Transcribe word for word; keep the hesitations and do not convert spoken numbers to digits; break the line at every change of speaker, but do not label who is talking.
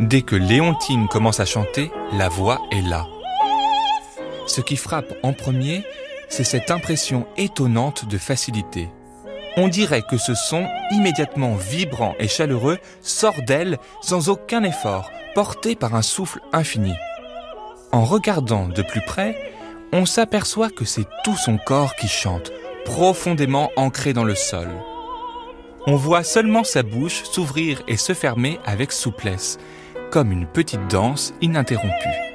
Dès que Léontine commence à chanter, la voix est là. Ce qui frappe en premier, c'est cette impression étonnante de facilité. On dirait que ce son, immédiatement vibrant et chaleureux, sort d'elle sans aucun effort, porté par un souffle infini. En regardant de plus près, on s'aperçoit que c'est tout son corps qui chante, profondément ancré dans le sol. On voit seulement sa bouche s'ouvrir et se fermer avec souplesse, comme une petite danse ininterrompue.